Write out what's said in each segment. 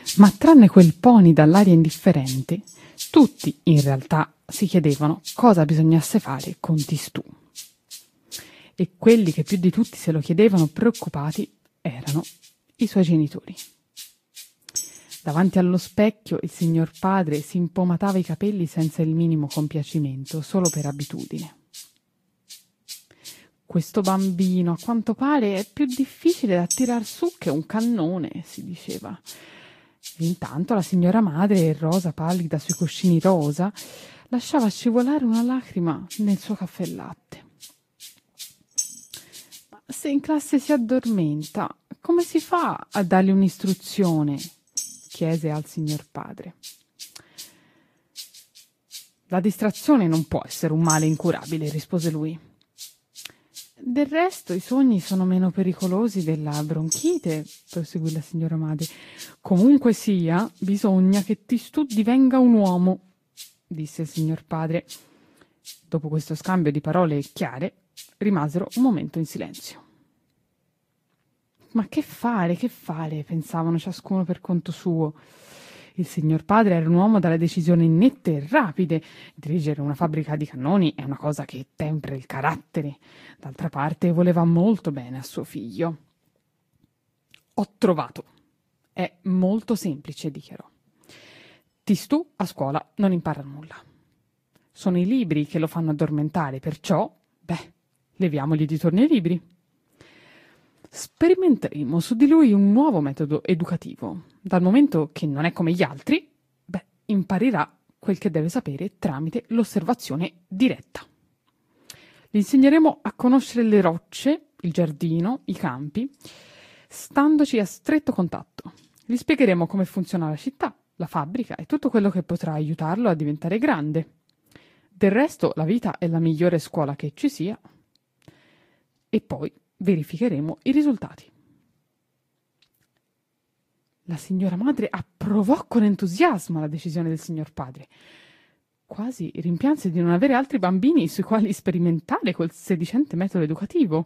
Ma tranne quel pony dall'aria indifferente, tutti in realtà si chiedevano cosa bisognasse fare con Tistù. E quelli che più di tutti se lo chiedevano preoccupati erano i suoi genitori. Davanti allo specchio il signor padre si impomatava i capelli senza il minimo compiacimento, solo per abitudine. Questo bambino, a quanto pare, è più difficile da tirar su che un cannone, si diceva. E intanto la signora madre, rosa pallida sui cuscini rosa, lasciava scivolare una lacrima nel suo caffè latte. Ma se in classe si addormenta, come si fa a dargli un'istruzione? Chiese al signor padre. La distrazione non può essere un male incurabile, rispose lui. Del resto i sogni sono meno pericolosi della bronchite, proseguì la signora madre. Comunque sia, bisogna che Tistù divenga un uomo, disse il signor padre. Dopo questo scambio di parole chiare, rimasero un momento in silenzio. Ma che fare, pensavano ciascuno per conto suo. Il signor padre era un uomo dalle decisioni nette e rapide. Dirigere una fabbrica di cannoni è una cosa che tempera il carattere. D'altra parte voleva molto bene a suo figlio. Ho trovato. È molto semplice, dichiarò. Tistù a scuola non impara nulla. Sono i libri che lo fanno addormentare, perciò, leviamogli di torno ai libri. Sperimenteremo su di lui un nuovo metodo educativo. Dal momento che non è come gli altri, imparirà quel che deve sapere tramite l'osservazione diretta. Gli insegneremo a conoscere le rocce, il giardino, i campi, standoci a stretto contatto. Gli spiegheremo come funziona la città, la fabbrica e tutto quello che potrà aiutarlo a diventare grande. Del resto, la vita è la migliore scuola che ci sia. E poi verificheremo i risultati. La signora madre approvò con entusiasmo la decisione del signor padre. Quasi rimpianse di non avere altri bambini sui quali sperimentare quel sedicente metodo educativo.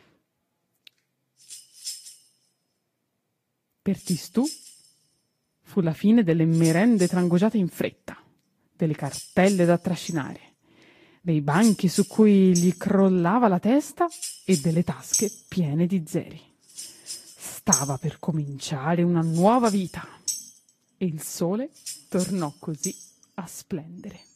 Per Tistù fu la fine delle merende trangugiate in fretta, delle cartelle da trascinare, dei banchi su cui gli crollava la testa e delle tasche piene di zeri. Stava per cominciare una nuova vita e il sole tornò così a splendere.